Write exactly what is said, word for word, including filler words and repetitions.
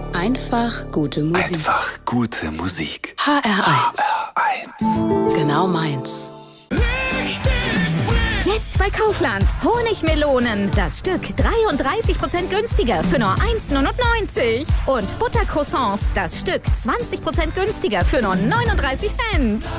Einfach gute Musik. Einfach gute Musik. H R eins. H R eins. Genau meins. Jetzt bei Kaufland. Honigmelonen. Das Stück dreiunddreißig Prozent günstiger für nur eins neunundneunzig. Und Buttercroissants. Das Stück zwanzig Prozent günstiger für nur neununddreißig Cent.